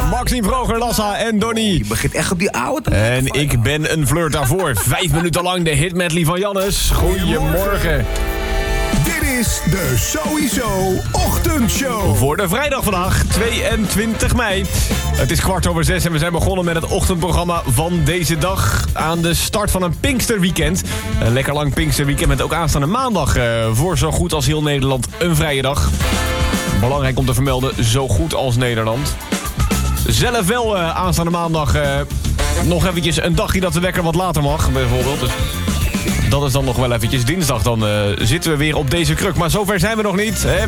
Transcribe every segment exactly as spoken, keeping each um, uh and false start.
Maxime Vroger, Lassa en Donnie. Je begint echt op die oude. En ik ben een flirt daarvoor. Vijf minuten lang de hitmedley van Jannes. Goedemorgen. Dit is de Sowieso Ochtendshow. Voor de vrijdag vandaag, tweeëntwintig mei. Het is kwart over zes en we zijn begonnen met het ochtendprogramma van deze dag. Aan de start van een Pinksterweekend. Een lekker lang Pinksterweekend met ook aanstaande maandag. Uh, voor zo goed als heel Nederland een vrije dag. Belangrijk om te vermelden, zo goed als Nederland. Zelf wel uh, aanstaande maandag uh, nog eventjes een dagje dat de wekker wat later mag, bijvoorbeeld. Dus dat is dan nog wel eventjes dinsdag. Dan uh, zitten we weer op deze kruk. Maar zover zijn we nog niet. Hè?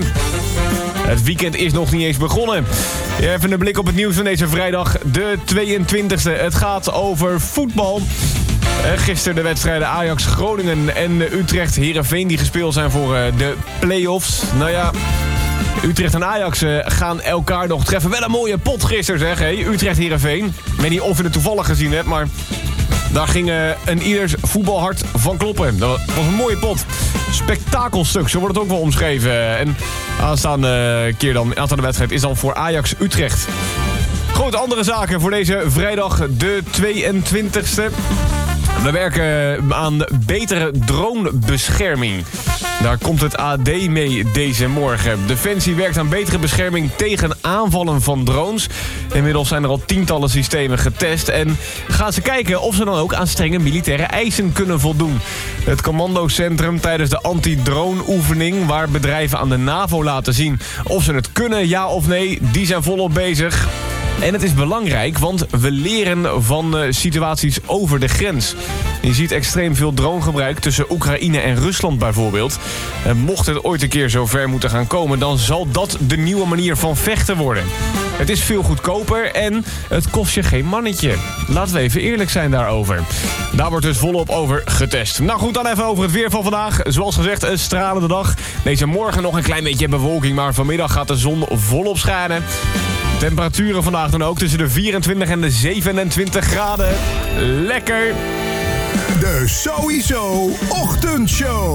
Het weekend is nog niet eens begonnen. Even een blik op het nieuws van deze vrijdag. De tweeëntwintigste. Het gaat over voetbal. Uh, gisteren de wedstrijden Ajax-Groningen en Utrecht-Heerenveen die gespeeld zijn voor uh, de play-offs. Nou ja, Utrecht en Ajax uh, gaan elkaar nog treffen. Wel een mooie pot gisteren zeg. Hey? Utrecht-Heerenveen. Ik weet niet of je het toevallig gezien hebt, maar daar ging uh, een ieders voetbalhart van kloppen. Dat was een mooie pot. Spektakelstuk, zo wordt het ook wel omschreven. En aanstaande keer dan, aanstaande wedstrijd is dan voor Ajax-Utrecht. Goed, andere zaken voor deze vrijdag de tweeëntwintigste. We werken aan betere dronebescherming. Daar komt het A D mee deze morgen. Defensie werkt aan betere bescherming tegen aanvallen van drones. Inmiddels zijn er al tientallen systemen getest. En gaan ze kijken of ze dan ook aan strenge militaire eisen kunnen voldoen. Het commandocentrum tijdens de anti-drone-oefening, waar bedrijven aan de NAVO laten zien of ze het kunnen, ja of nee, die zijn volop bezig. En het is belangrijk, want we leren van uh, situaties over de grens. Je ziet extreem veel dronegebruik tussen Oekraïne en Rusland bijvoorbeeld. En mocht het ooit een keer zo ver moeten gaan komen, dan zal dat de nieuwe manier van vechten worden. Het is veel goedkoper en het kost je geen mannetje. Laten we even eerlijk zijn daarover. Daar wordt dus volop over getest. Nou goed, dan even over het weer van vandaag. Zoals gezegd, een stralende dag. Deze morgen nog een klein beetje bewolking, maar vanmiddag gaat de zon volop schijnen. Temperaturen vandaag dan ook tussen de vierentwintig en de zevenentwintig graden. Lekker! De Sowieso Ochtendshow.